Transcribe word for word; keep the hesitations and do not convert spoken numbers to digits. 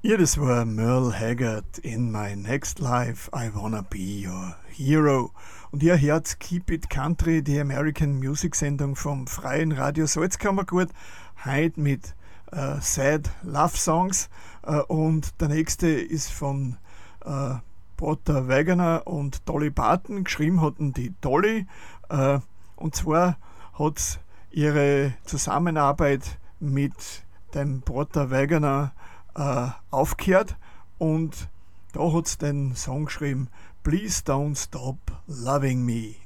Ja, das war Merle Haggard in My Next Life, I Wanna Be Your Hero. Und ihr hört Keep It Country, die American Music Sendung vom Freien Radio Salzkammergut, heute mit äh, Sad Love Songs. Äh, und der nächste ist von äh, Porter Wagoner und Dolly Parton. Geschrieben hatten die Dolly. Äh, und zwar hat ihre Zusammenarbeit mit dem Porter Wagoner äh, aufgehört und da hat es den Song geschrieben, Please Don't Stop Loving Me.